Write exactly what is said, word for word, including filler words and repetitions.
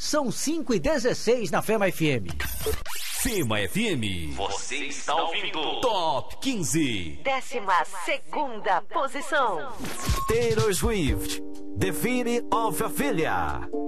São cinco e dezesseis na Fema F M. Fema F M. Você está ouvindo Top quinze. Décima segunda posição. Taylor Swift, The City of Ophelia.